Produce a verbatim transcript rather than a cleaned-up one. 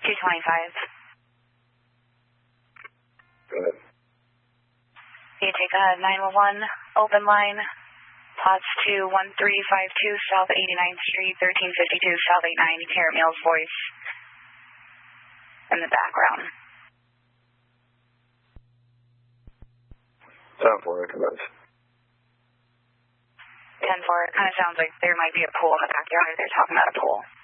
two twenty-five. Go ahead. You take a nine one one open line, plots to one three five two South eighty-ninth Street, thirteen fifty-two South eighty-nine. You can hear Emil's voice in the background. ten four, commence. ten four, it kind of sounds like there might be a pool in the backyard. They're talking about a pool.